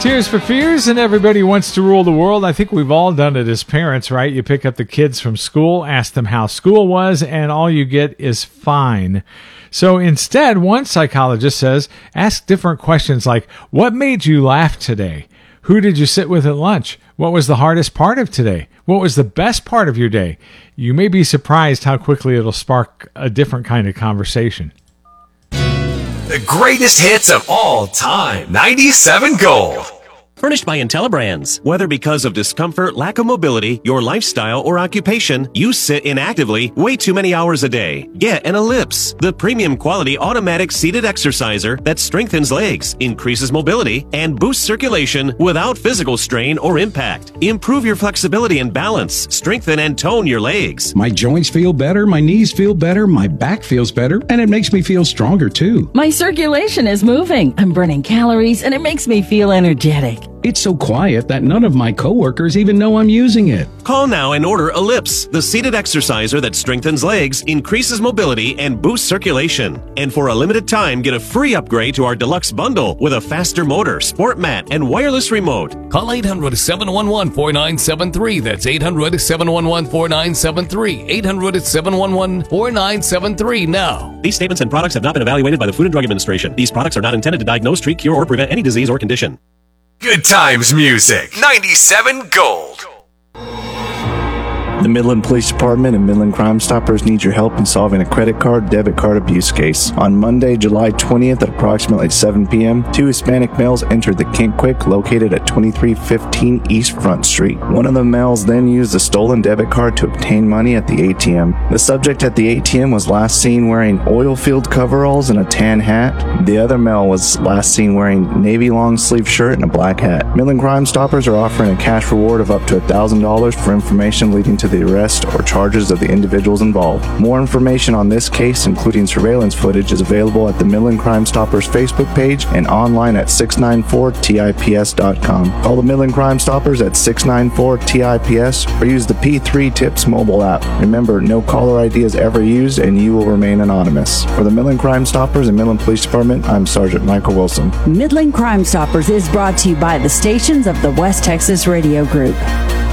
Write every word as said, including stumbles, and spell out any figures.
Tears for Fears, and everybody wants to rule the world. I think we've all done it as parents, right? You pick up the kids from school, ask them how school was, and all you get is fine. So instead, one psychologist says, ask different questions like, what made you laugh today? Who did you sit with at lunch? What was the hardest part of today? What was the best part of your day? You may be surprised how quickly it'll spark a different kind of conversation. The greatest hits of all time. ninety-seven Gold. Furnished by IntelliBrands. Whether because of discomfort, lack of mobility, your lifestyle, or occupation, you sit inactively way too many hours a day. Get an Ellipse, the premium quality automatic seated exerciser that strengthens legs, increases mobility, and boosts circulation without physical strain or impact. Improve your flexibility and balance, strengthen and tone your legs. My joints feel better, my knees feel better, my back feels better, and it makes me feel stronger too. My circulation is moving. I'm burning calories, and it makes me feel energetic. It's so quiet that none of my coworkers even know I'm using it. Call now and order Ellipse, the seated exerciser that strengthens legs, increases mobility, and boosts circulation. And for a limited time, get a free upgrade to our deluxe bundle with a faster motor, sport mat, and wireless remote. Call eight hundred, seven one one, four nine seven three. That's eight hundred, seven one one, four nine seven three. eight hundred, seven one one, four nine seven three now. These statements and products have not been evaluated by the Food and Drug Administration. These products are not intended to diagnose, treat, cure, or prevent any disease or condition. Good times music. ninety-seven Gold. The Midland Police Department and Midland Crime Stoppers need your help in solving a credit card, debit card abuse case. On Monday, July twentieth at approximately seven p.m., two Hispanic males entered the Kent Quick located at twenty-three fifteen East Front Street. One of the males then used a stolen debit card to obtain money at the A T M. The subject at the A T M was last seen wearing oil-filled coveralls and a tan hat. The other male was last seen wearing navy long-sleeve shirt and a black hat. Midland Crime Stoppers are offering a cash reward of up to one thousand dollars for information leading to the arrest or charges of the individuals involved. More information on this case, including surveillance footage, is available at the Midland Crime Stoppers Facebook page and online at six nine four T I P S dot com. Call the Midland Crime Stoppers at six nine four T I P S or use the P three Tips mobile app. Remember, no caller I D is ever used and you will remain anonymous. For the Midland Crime Stoppers and Midland Police Department, I'm Sergeant Michael Wilson. Midland Crime Stoppers is brought to you by the stations of the West Texas Radio Group.